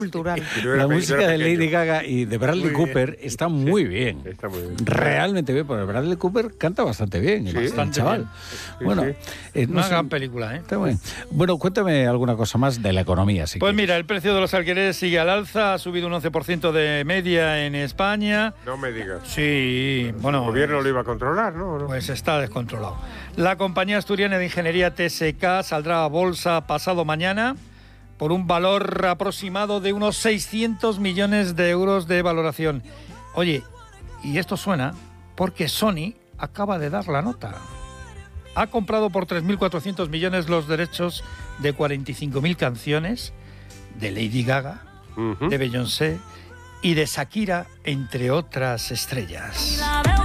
cultural. La música de Lady Gaga y de Bradley Cooper está muy bien. Está muy bien. Realmente bien, porque Bradley Cooper canta bastante bien, Sí, el bastante chaval. Sí, Bueno, sí. no Una sé, gran película, ¿eh? está bien. Bueno, cuéntame alguna cosa más de la economía. Si Pues quieres. mira, el precio de los alquileres sigue al alza, ha subido un 11% de media en España. No me digas. Sí, bueno. El gobierno lo iba a controlar, ¿no? Pues está descontrolado. La compañía asturiana de ingeniería TSK saldrá a bolsa pasado mañana por un valor aproximado de unos 600 millones de euros de valoración. Oye, y esto suena porque Sony acaba de dar la nota. Ha comprado por 3.400 millones los derechos de 45.000 canciones de Lady Gaga, Ujú. de Beyoncé y de Shakira, entre otras estrellas.